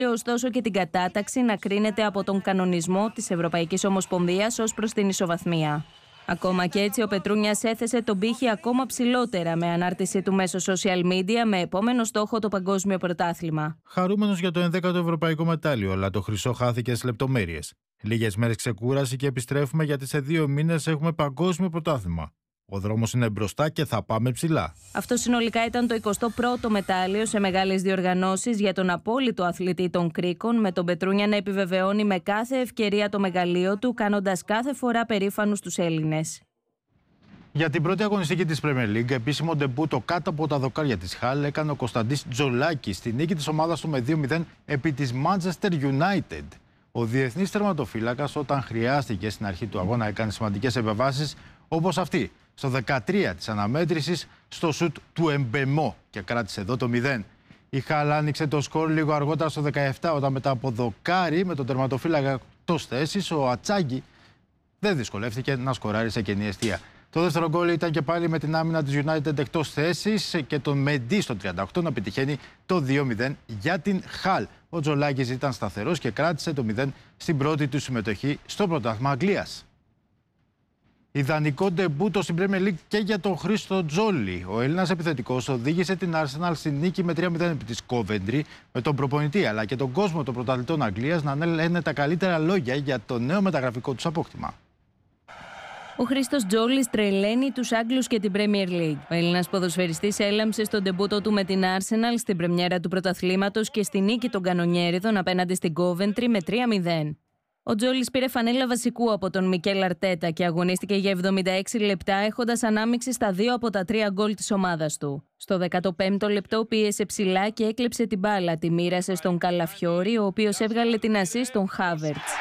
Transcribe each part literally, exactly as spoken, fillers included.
ωστόσο και την κατάταξη να κρίνεται από τον κανονισμό της Ευρωπαϊκής Ομοσπονδίας ως προς την ισοβαθμία. Ακόμα και έτσι, ο Πετρούνιας έθεσε τον πύχη ακόμα ψηλότερα με ανάρτηση του μέσω social media με επόμενο στόχο το παγκόσμιο πρωτάθλημα. Χαρούμενος για το ενδέκατο ευρωπαϊκό μετάλλιο, αλλά το χρυσό χάθηκε στις λεπτομέρειες. Λίγες μέρες ξεκούραση και επιστρέφουμε γιατί σε δύο μήνες έχουμε παγκόσμιο πρωτάθλημα. Ο δρόμος είναι μπροστά και θα πάμε ψηλά. Αυτό συνολικά ήταν το εικοστό πρώτο μετάλλιο σε μεγάλες διοργανώσεις για τον απόλυτο αθλητή των κρίκων, με τον Πετρούνια να επιβεβαιώνει με κάθε ευκαιρία το μεγαλείο του, κάνοντας κάθε φορά περήφανους τους Έλληνες. Για την πρώτη αγωνιστική της Premier League, επίσημο ντεμπούτο κάτω από τα δοκάρια της Χαλ έκανε ο Κωνσταντής Τζολάκης στη νίκη της ομάδας του με δύο μηδέν επί της Manchester United. Ο διεθνής τερματοφύλακας, όταν χρειάστηκε στην αρχή του αγώνα, έκανε σημαντικές επεμβάσεις όπως αυτή στο δεκατρία της αναμέτρησης στο σουτ του Εμπεμό και κράτησε εδώ το μηδέν. Η Χαλ άνοιξε το σκορ λίγο αργότερα στο δεκαεπτά, όταν μετά από δοκάρι με τον τερματοφύλακα εκτός θέσης, ο Ατσάγκη δεν δυσκολεύτηκε να σκοράρει σε κενή εστία. Το δεύτερο γκολ ήταν και πάλι με την άμυνα της United εκτός θέσης και τον Μεντί στο τριάντα οκτώ να πετυχαίνει το δύο μηδέν για την Χαλ. Ο Τζολάκης ήταν σταθερός και κράτησε το μηδέν στην πρώτη του συμμετοχή στο πρωτάθλημα Αγγλίας. Ιδανικό ντεμπούτο στην Premier League και για τον Χρήστο Τζόλι. Ο Έλληνας επιθετικός οδήγησε την Arsenal στη νίκη με τρία μηδέν επί της Coventry, με τον προπονητή αλλά και τον κόσμο των πρωταθλητών Αγγλίας να λένε τα καλύτερα λόγια για το νέο μεταγραφικό τους απόκτημα. Ο Χρήστος Τζόλις τρελαίνει τους Άγγλους και την Premier League. Ο Έλληνας ποδοσφαιριστής έλαμψε στον ντεμπούτο του με την Arsenal στην πρεμιέρα του πρωταθλήματος και στη νίκη των κανονιέριδων απέναντι στην Coventry με τρία μηδέν. Ο Τζόλις πήρε φανέλα βασικού από τον Μικέλ Αρτέτα και αγωνίστηκε για εβδομήντα έξι λεπτά, έχοντας ανάμειξη στα δύο από τα τρία γκολ της ομάδας του. Στο δεκαπέμπτο λεπτό πίεσε ψηλά και έκλεψε την μπάλα. Τη μοίρασε στον Καλαφιόρι, ο οποίος έβγαλε την ασίστ στον Χάβερτς.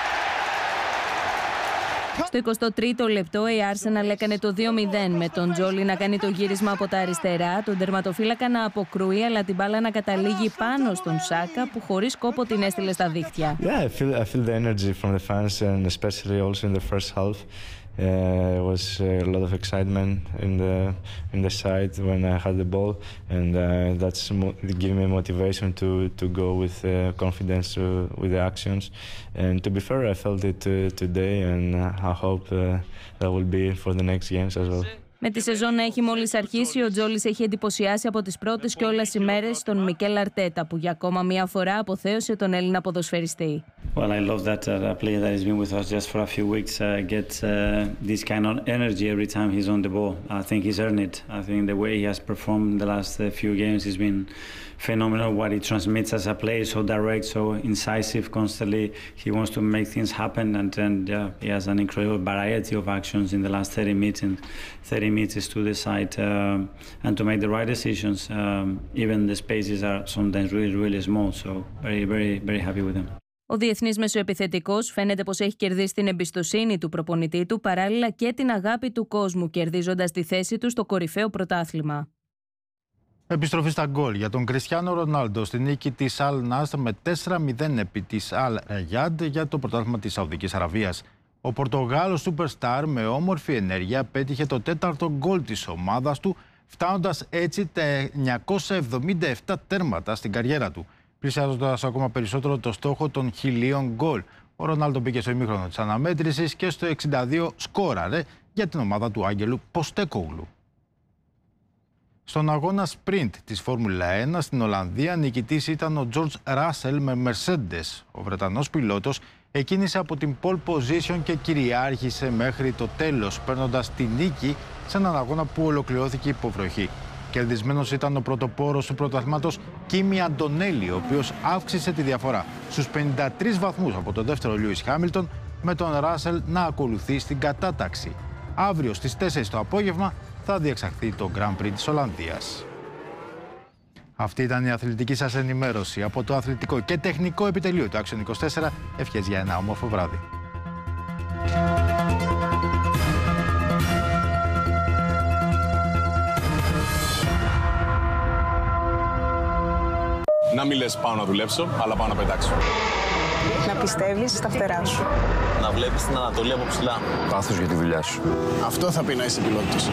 Στο εικοστό τρίτο λεπτό η Arsenal έκανε το δύο μηδέν με τον Τζόλι να κάνει το γύρισμα από τα αριστερά, τον τερματοφύλακα να αποκρούει αλλά την μπάλα να καταλήγει πάνω στον Σάκα που χωρίς κόπο την έστειλε στα δίχτυα. Yeah, I feel, I feel the energy from the fans and especially also in the first half. Uh, it was a lot of excitement in the in the side when I had the ball, and uh, that's mo giving me motivation to to go with uh, confidence uh, with the actions. And to be fair, I felt it uh, today, and uh, I hope uh, that will be for the next games as well. Με τη σεζόν να έχει μόλις αρχίσει, ο Τζόλις έχει εντυπωσιάσει από τις πρώτες κιόλας ημέρες τον Μικέλ Αρτέτα, που για ακόμα μία φορά αποθέωσε τον Έλληνα ποδοσφαιριστή. Well, I love that uh, a player that has been with us just for a few weeks uh, gets uh, this kind of energy every time he's on the ball. I think he's earned it. I think the way he has performed the last uh, few games has been phenomenal. What he transmits as a player, so direct, so incisive, constantly he wants to make things happen, and and yeah, he has an incredible variety of actions in the last thirty minutes, and thirty minutes is to decide uh, and to make the right decisions. Um, even the spaces are sometimes really, really small, so very, very, very happy with him. Ο διεθνής μεσοεπιθετικός φαίνεται πως έχει κερδίσει την εμπιστοσύνη του προπονητή του, παράλληλα και την αγάπη του κόσμου, κερδίζοντας τη θέση του στο κορυφαίο πρωτάθλημα. Επιστροφή στα γκολ για τον Κριστιάνο Ρονάλντο στη νίκη της Αλ Νάσρ με τέσσερα μηδέν επί της Αλ Ραγιάντ για το πρωτάθλημα της Σαουδικής Αραβίας. Ο Πορτογάλος Superstar με όμορφη ενέργεια πέτυχε το τέταρτο γκολ της ομάδας του, φτάνοντας έτσι τα εννιακόσια εβδομήντα επτά τέρματα στην καριέρα του, πλησιάζοντας ακόμα περισσότερο το στόχο των χιλίων γκολ. Ο Ρονάλντο μπήκε στο ημίχρονο της αναμέτρησης και στο εξήντα δύο σκόραρε για την ομάδα του Άγγελου Ποστέκογλου. Στον αγώνα sprint της Φόρμουλα ένα στην Ολλανδία, νικητής ήταν ο Τζορτζ Ράσελ με Mercedes. Ο Βρετανός πιλότος εκκίνησε από την pole position και κυριάρχησε μέχρι το τέλος, παίρνοντας τη νίκη σε έναν αγώνα που ολοκληρώθηκε υπό βροχή. Κερδισμένος ήταν ο πρωτοπόρος του πρωταθλήματος Κίμι Αντωνέλη, ο οποίος αύξησε τη διαφορά στους πενήντα τρεις βαθμούς από τον δεύτερο Λιούις Χάμιλτον, με τον Ράσελ να ακολουθεί στην κατάταξη. Αύριο στις τέσσερις το απόγευμα θα διεξαχθεί το Grand Prix της Ολλανδίας. Αυτή ήταν η αθλητική σας ενημέρωση από το αθλητικό και τεχνικό επιτελείο του Action είκοσι τέσσερα. Ευχές για ένα όμορφο βράδυ. Να μην λες πάω να δουλέψω, αλλά πάω να πετάξω. Να πιστεύεις στα φτερά σου. Να βλέπεις την Ανατολή από ψηλά. Πάθος για τη δουλειά σου. Αυτό θα πει να είσαι πιλότος.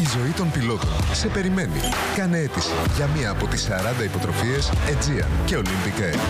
ζωή των πιλότων σε περιμένει. Κάνε αίτηση για μία από τις σαράντα υποτροφίες Aegean και Olympic Air.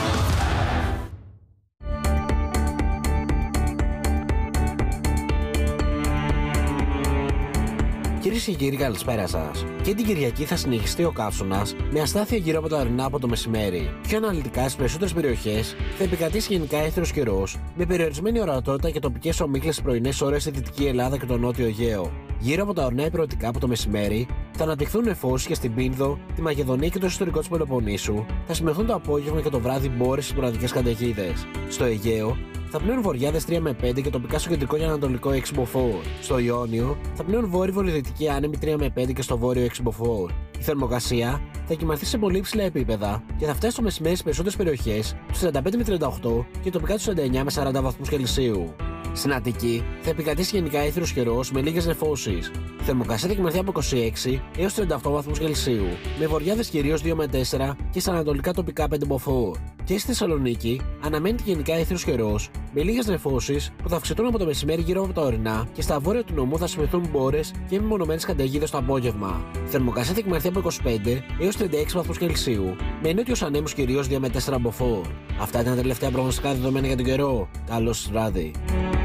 Κυρίες και κύριοι, καλησπέρα σας. Και την Κυριακή θα συνεχιστεί ο καύσωνας με αστάθεια γύρω από τα ορεινά από το μεσημέρι. Πιο αναλυτικά στις περισσότερες περιοχές θα επικρατήσει γενικά έθριος καιρός, με περιορισμένη ορατότητα και τοπικές ομίχλες στις πρωινές ώρες στη Δυτική Ελλάδα και το Νότιο Αιγαίο. Γύρω από τα ορεινά υπηρετικά από το μεσημέρι θα αναπτυχθούν νεφώσεις και στην Πίνδο, τη Μακεδονία και το ιστορικό της Πελοποννήσου, θα σημειωθούν το απόγευμα και το βράδυ μπόρες στις σποραδικές καταιγίδες. Στο Αιγαίο θα πνέουν βορειάδες τρία με πέντε και τοπικά στο κεντρικό και ανατολικό έξι με οκτώ. Στο Ιόνιο θα πνέουν βόρειο-βορειοδυτική άνεμη τρία με πέντε και στο βόρειο έξι με οκτώ. Η θερμοκρασία θα κυμανθεί σε πολύ υψηλά επίπεδα και θα φτάσει στο μεσημέρι στις περισσότερες περιοχές τους τριάντα πέντε με τριάντα οκτώ και τοπικά τους τριάντα εννιά με σαράντα βαθμούς Κελσίου. Στην Αττική θα επικρατήσει γενικά έθριος καιρός με λίγες νεφώσεις. Η θερμοκρασία θα κυμανθεί από είκοσι έξι έως τριάντα οκτώ βαθμούς Κελσίου, με βορειάδες κυρίως δύο με τέσσερα και στα ανατολικά τοπικά πέντε με οκτώ. Και στη Θεσσαλονίκη αναμένεται γενικά έθριος καιρός με λίγες νεφώσεις που θα αυξηθούν από το μεσημέρι γύρω από τα ορεινά και στα βόρεια του νομού θα σημειωθούν μπόρες και μεμονωμένες καταιγίδες το απόγευμα. Η θερμοκρασία θα κυμανθεί από είκοσι πέντε έως τριάντα έξι βαθμούς Κελσίου, με νότιους ανέμους κυρίως δύο με τέσσερα με οκτώ. Αυτά ήταν τα τελευταία προγνωστικά δεδομένα για τον καιρό. Καλό σας βράδυ.